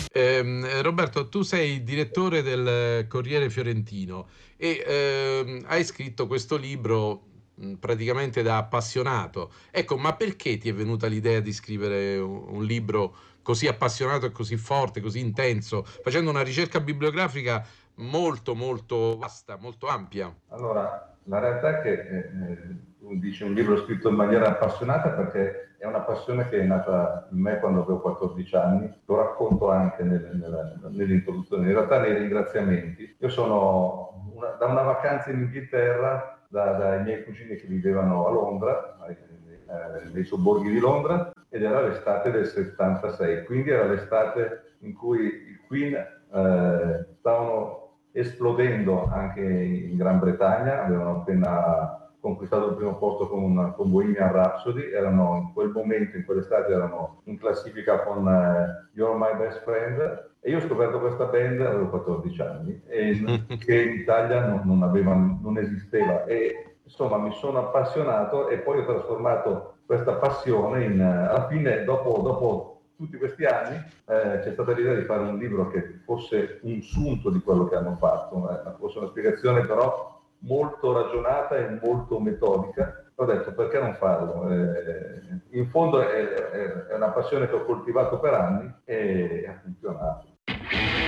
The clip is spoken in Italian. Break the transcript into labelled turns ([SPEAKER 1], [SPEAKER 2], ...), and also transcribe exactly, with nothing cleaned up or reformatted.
[SPEAKER 1] Ehm, Roberto, tu sei direttore del Corriere Fiorentino e ehm, hai scritto questo libro mh, praticamente da appassionato. Ecco, ma perché ti è venuta l'idea di scrivere un, un libro così appassionato e così forte, così intenso, facendo una ricerca bibliografica molto, molto vasta, molto ampia?
[SPEAKER 2] Allora, la realtà è che eh, eh, tu dici un libro scritto in maniera appassionata perché è una passione che è nata in me quando avevo quattordici anni, lo racconto anche nel- nella- nell'introduzione, in realtà nei ringraziamenti. Io sono una- da una vacanza in Inghilterra, da- dai miei cugini che vivevano a Londra, ai- eh, nei sobborghi di Londra, ed era l'estate del settantasei, quindi era l'estate in cui i Queen eh, stavano esplodendo anche in Gran Bretagna, avevano appena conquistato il primo posto con, con Bohemian Rhapsody, erano in quel momento, in quell'estate, erano in classifica con eh, You're My Best Friend, e io ho scoperto questa band, avevo quattordici anni, e che in Italia non, non, aveva, non esisteva, e insomma mi sono appassionato e poi ho trasformato questa passione in, alla fine, dopo, dopo tutti questi anni, eh, c'è stata l'idea di fare un libro che fosse un sunto di quello che hanno fatto, eh, fosse una spiegazione però molto ragionata e molto metodica. Ho detto perché non farlo? Eh, in fondo è, è, è una passione che ho coltivato per anni e ha funzionato.